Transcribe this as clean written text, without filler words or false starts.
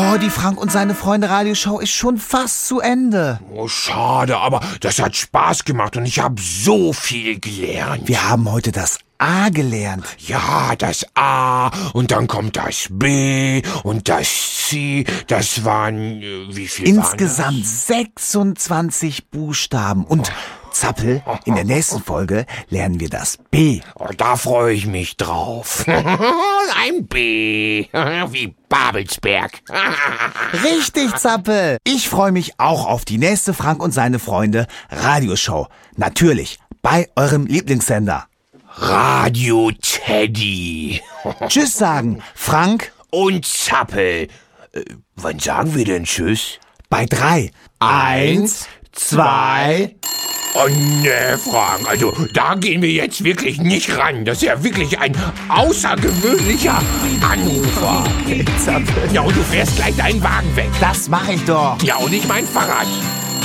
Oh, die Frank und seine Freunde Radioshow ist schon fast zu Ende. Oh, schade, aber das hat Spaß gemacht und ich habe so viel gelernt. Wir haben heute das A gelernt. Ja, das A und dann kommt das B und das C. Das waren, wie viel Insgesamt 26 Buchstaben. Und Zappel, in der nächsten Folge lernen wir das B. Oh, da freue ich mich drauf. Ein B, wie Babelsberg. Richtig, Zappel. Ich freue mich auch auf die nächste Frank und seine Freunde Radioshow. Natürlich, bei eurem Lieblingssender. Radio Teddy. Tschüss sagen, Frank Und Zappel. Wann sagen wir denn Tschüss? bei 3. 1, 2... Oh ne, Frank, also da gehen wir jetzt wirklich nicht ran. Das ist ja wirklich ein außergewöhnlicher Anrufer. Zappel. Ja, und du fährst gleich deinen Wagen weg. Das mache ich doch. Ja, und ich mein Fahrrad.